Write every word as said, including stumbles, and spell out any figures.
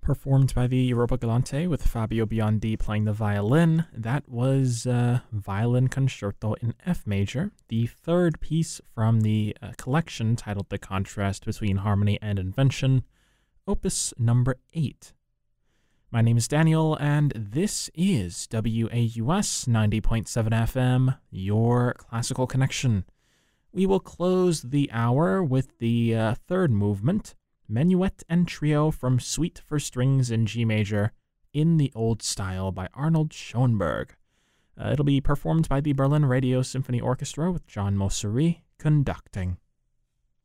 Performed by the Europa Galante with Fabio Biondi playing the violin. That was uh, Violin Concerto in F major, the third piece from the uh, collection titled The Contrast Between Harmony and Invention, opus number eight. My name is Daniel, and this is W A U S ninety point seven F M, your classical connection. We will close the hour with the uh, third movement, Menuet and Trio from Suite for Strings in G Major, in the Old Style by Arnold Schoenberg. Uh, it'll be performed by the Berlin Radio Symphony Orchestra with John Mauceri conducting.